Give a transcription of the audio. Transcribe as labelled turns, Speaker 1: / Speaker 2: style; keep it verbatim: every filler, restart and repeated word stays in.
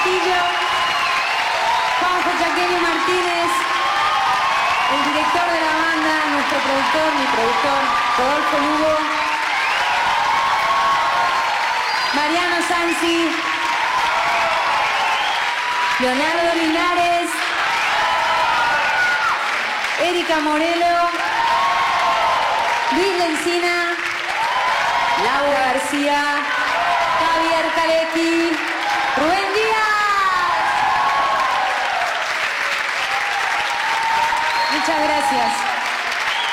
Speaker 1: Castillo, Juanjo Chaqueño Martínez, el director de la banda, nuestro productor, mi productor, Rodolfo Lugo, Mariano Sansi, Leonardo Linares, Erika Morelo, Luis Lencina, Laura García, Javier Calecki, Rubén Díaz. Muchas gracias.